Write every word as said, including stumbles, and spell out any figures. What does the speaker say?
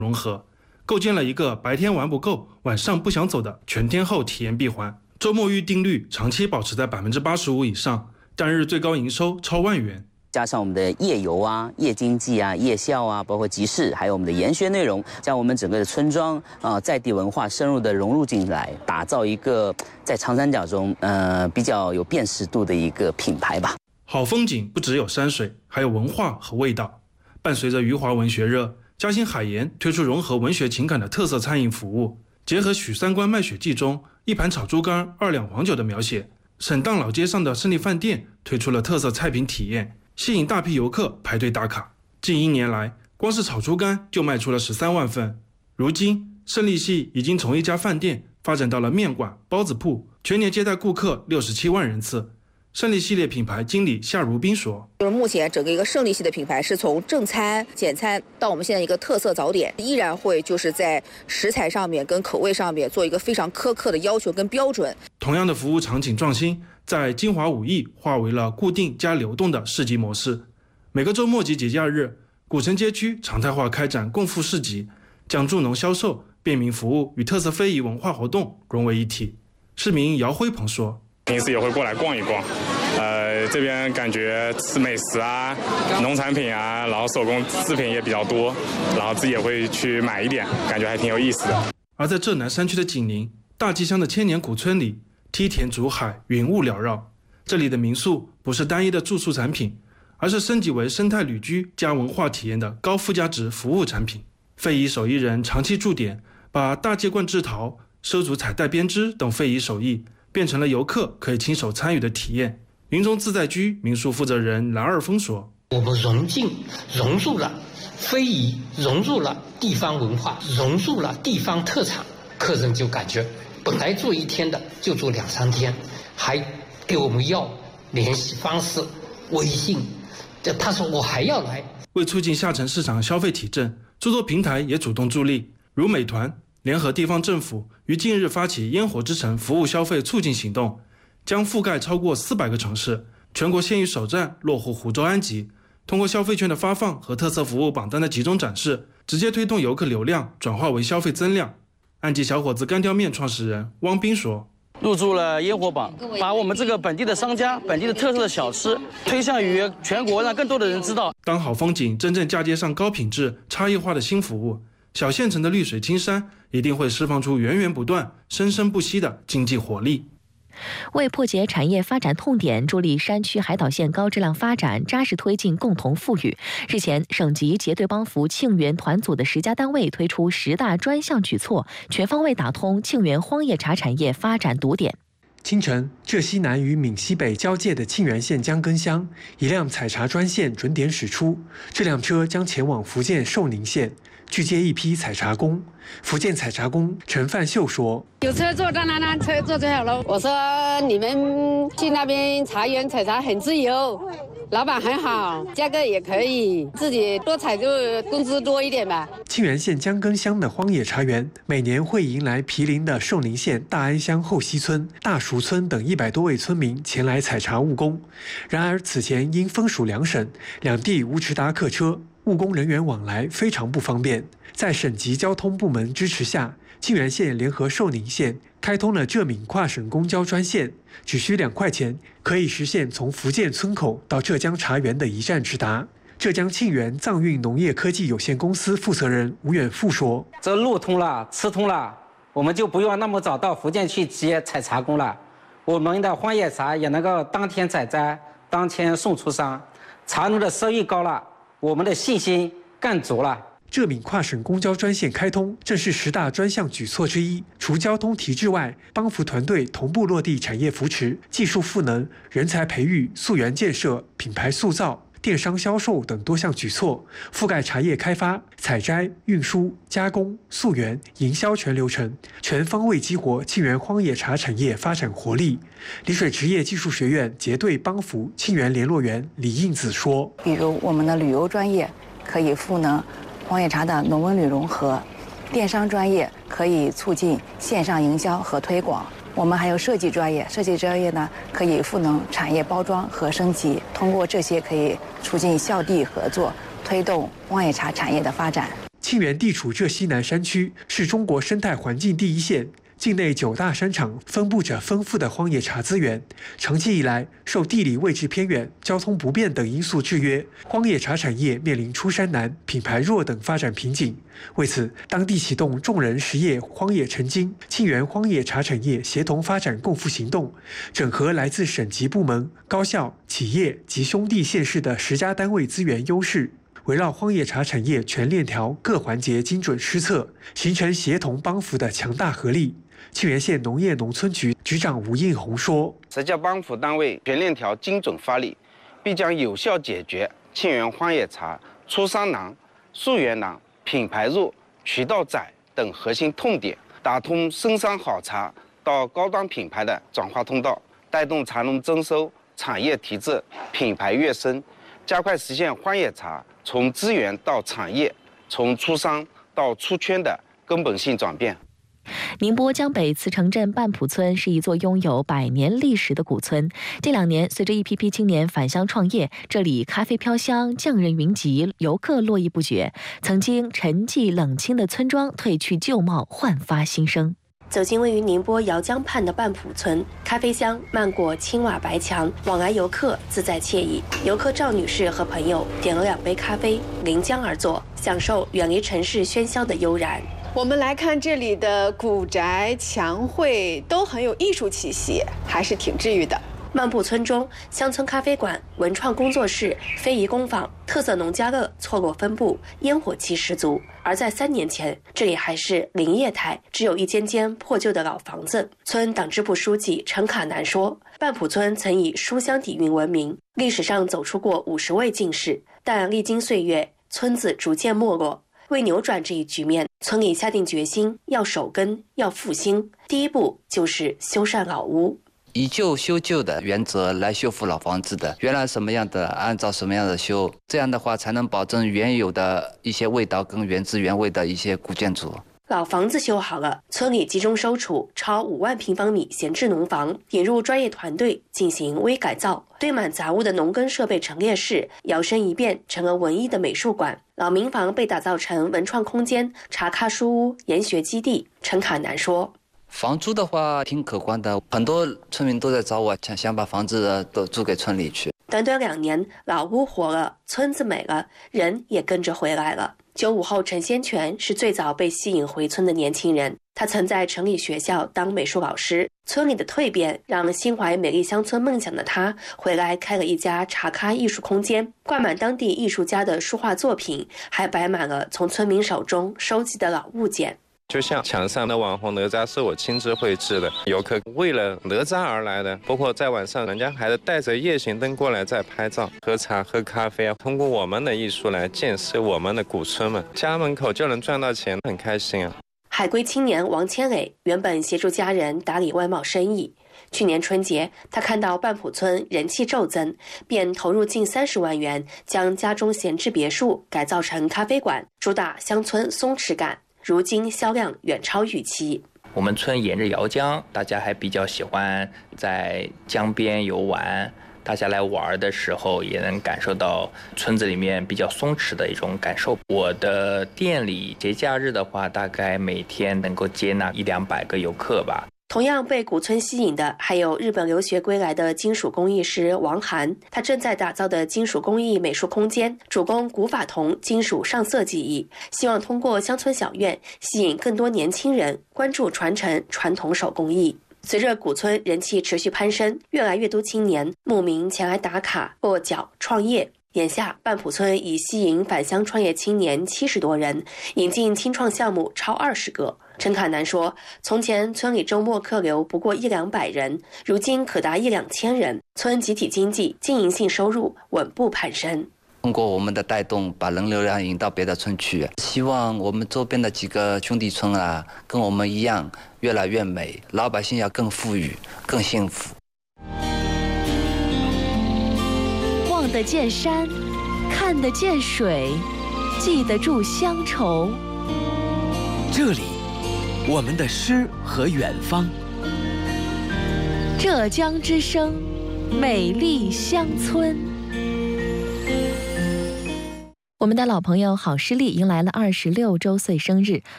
融合，构建了一个白天玩不够，晚上不想走的全天候体验闭环。周末预订率长期保持在百分之八十五以上，单日最高营收超万元。 加上我们的夜游啊、夜经济啊、夜校啊，包括集市，还有我们的研学内容，将我们整个的村庄啊、呃、在地文化深入的融入进来，打造一个在长三角中呃比较有辨识度的一个品牌吧。 好风景不只有山水，还有文化和味道。伴随着余华文学热，嘉兴海盐推出融合文学情感的特色餐饮服务，结合许三观卖血记中一盘炒猪肝二两黄酒的描写，省档老街上的胜利饭店推出了特色菜品体验，吸引大批游客排队打卡。近一年来，光是炒猪肝就卖出了十三万份。如今，胜利系已经从一家饭店发展到了面馆、包子铺，全年接待顾客六十七万人次。胜利系列品牌经理夏如冰说：“ 就是目前整个一个胜利系的品牌是从正餐、简餐到我们现在一个特色早点，依然会就是在食材上面跟口味上面做一个非常苛刻的要求跟标准。 同样的服务场景创新，在金华五义化为了固定加流动的市集模式。每个周末及节假日，古城街区常态化开展共赴市集，将助农销售、便民服务与特色非遗文化活动融为一体。”市民姚辉鹏说：“ 平时也会过来逛一逛，呃，这边感觉吃美食啊、农产品啊，然后手工制品也比较多，然后自己也会去买一点，感觉还挺有意思的。” 而在浙南山区的景宁，大基乡的千年古村里，梯田竹海，云雾缭绕。这里的民宿不是单一的住宿产品，而是升级为生态旅居加文化体验的高附加值服务产品。非遗手艺人长期驻点，把大接冠制陶、收竹彩带编织等非遗手艺变成了游客可以亲手参与的体验。云中自在居民宿负责人蓝二峰说：“ 我们融进融入了非遗，融入了地方文化，融入了地方特产，客人就感觉本来住一天的就住两三天，还给我们要联系方式、微信，这他说我还要来。” 为促进下沉市场消费提振，诸多平台也主动助力，如美团联合地方政府于近日发起烟火之城服务消费促进行动，将覆盖超过四百个城市，全国县域首站落户湖州安吉。通过消费券的发放和特色服务榜单的集中展示，直接推动游客流量转化为消费增量。安吉小伙子干条面创始人汪斌说：“ 入驻了烟火榜，把我们这个本地的商家、本地的特色的小吃推向于全国，让更多的人知道。 当好风景真正嫁接上高品质、差异化的新服务，小县城的绿水青山一定会释放出源源不断、生生不息的经济活力。” 为破解产业发展痛点，助力山区海岛县高质量发展，扎实推进共同富裕。日前，省级结对帮扶庆元团组的十家单位推出十大专项举措，全方位打通庆元荒野茶产业发展堵点。 清晨，浙西南与闽西北交界的庆元县江根乡，一辆采茶专线准点驶出。这辆车将前往福建寿宁县，拒接一批采茶工。福建采茶工陈范秀说：“ 有车坐，当然车坐最好了。我说你们去那边茶园采茶很自由，老板很好，价格也可以，自己多采就工资多一点吧。” 庆元县江根乡的荒野茶园，每年会迎来毗邻的寿宁县大安乡后溪村、大熟村等一百多位村民前来采茶务工。然而，此前因分属两省，两地无直达客车，务工人员往来非常不方便。在省级交通部门支持下，庆元县联合寿宁县开通了浙闽跨省公交专线，只需两块钱，可以实现从福建村口到浙江茶园的一站直达。浙江庆元藏运农业科技有限公司负责人吴远富说：“ 这路通了，吃通了，我们就不用那么早到福建去接采茶工了。我们的荒野茶也能够当天采摘，当天送出商，茶农的收益高了，我们的信心更足了。” 浙闽跨省公交专线开通，正是十大专项举措之一。除交通提质外，帮扶团队同步落地产业扶持、技术赋能、人才培育、溯源建设、品牌塑造、电商销售等多项举措，覆盖茶叶开发、采摘、运输、加工、溯源、营销全流程，全方位激活庆元荒野茶产业发展活力。丽水职业技术学院结对帮扶庆元联络员李应子说：“ 比如我们的旅游专业可以赋能荒野茶的农文旅融合，电商专业可以促进线上营销和推广。我们还有设计专业，设计专业呢可以赋能产业包装和升级。通过这些可以促进校地合作，推动荒野茶产业的发展。” 沁园地处浙西南山区，是中国生态环境第一线。境内九大山场分布着丰富的荒野茶资源，长期以来受地理位置偏远、交通不便等因素制约，荒野茶产业面临出山难、品牌弱等发展瓶颈。为此，当地启动众人实业荒野成精、沁园荒野茶产业协同发展共赴行动，整合来自省级部门、高校、企业及兄弟县市的十家单位资源优势。围绕荒野茶产业全链条各环节精准施策，形成协同帮扶的强大合力。沁园县农业农村局局长吴应红说：“ 十家帮扶单位全链条精准发力，必将有效解决沁园荒野茶出商难、溯源难、品牌弱、渠道窄等核心痛点，打通深山好茶到高端品牌的转化通道，带动茶农增收、产业提质、品牌跃升，加快实现荒野茶从资源到产业、从出商到出圈的根本性转变。” 宁波江北慈城镇半浦村是一座拥有百年历史的古村。近两年，随着一批批青年返乡创业，这里咖啡飘香，匠人云集，游客络绎不绝。曾经沉寂冷清的村庄褪去旧貌，焕发新生。 走进位于宁波姚江畔的半浦村，咖啡香漫过青瓦白墙，往来游客自在惬意。游客赵女士和朋友点了两杯咖啡，临江而坐，享受远离城市喧嚣的悠然。 我们来看这里的古宅、墙绘都很有艺术气息，还是挺治愈的。 漫步村中，乡村咖啡馆、文创工作室、非遗工坊、特色农家乐错落分布，烟火气十足。而在三年前，这里还是林业态，只有一间间破旧的老房子。村党支部书记陈卡南说，半浦村曾以书香底蕴闻名，历史上走出过五十位进士，但历经岁月，村子逐渐没落。为扭转这一局面，村里下定决心要守根，要复兴。第一步就是修缮老屋， 以旧修旧的原则来修复老房子的，原来什么样的按照什么样的修，这样的话才能保证原有的一些味道跟原汁原味的一些古建筑。 老房子修好了，村里集中收储超五万平方米闲置农房，引入专业团队进行微改造，堆满杂物的农耕设备陈列室摇身一变成了文艺的美术馆。老民房被打造成文创空间、茶咖书屋、研学基地。陈卡南说， 房租的话挺可观的，很多村民都在找我，想想把房子都租给村里去。 短短两年，老屋活了，村子美了，人也跟着回来了。九五后陈先全是最早被吸引回村的年轻人，他曾在城里学校当美术老师。村里的蜕变让心怀美丽乡村梦想的他回来开了一家茶咖艺术空间，挂满当地艺术家的书画作品，还摆满了从村民手中收集的老物件。 就像墙上的网红哪吒是我亲自绘制的，游客为了哪吒而来的，包括在晚上人家还带着夜行灯过来再拍照、喝茶、喝咖啡啊。通过我们的艺术来建设我们的古村嘛，家门口就能赚到钱，很开心啊。 海归青年王千磊原本协助家人打理外贸生意，去年春节他看到半浦村人气骤增，便投入近三十万元，将家中闲置别墅改造成咖啡馆，主打乡村松弛感。如今销量远超预期。 我们村沿着姚江，大家还比较喜欢在江边游玩，大家来玩的时候也能感受到村子里面比较松弛的一种感受。我的店里节假日的话，大概每天能够接纳一两百个游客吧。 同样被古村吸引的还有日本留学归来的金属工艺师王涵，他正在打造的金属工艺美术空间主攻古法铜金属上色技艺，希望通过乡村小院吸引更多年轻人关注传承传统手工艺。随着古村人气持续攀升，越来越多青年慕名前来打卡落脚创业。眼下半浦村已吸引返乡创业青年七十多人，引进青创项目超二十个。陈卡南说，从前村里周末客流不过一两百人，如今可达一两千人，村集体经济经营性收入稳步攀升。 通过我们的带动，把人流量引到别的村去，希望我们周边的几个兄弟村啊，跟我们一样越来越美，老百姓要更富裕、更幸福。 望得见山，看得见水，记得住乡愁。 这里，我们的诗和远方。 浙江之声，美丽乡村。 我们的老朋友郝诗丽迎来了二十六周岁生日。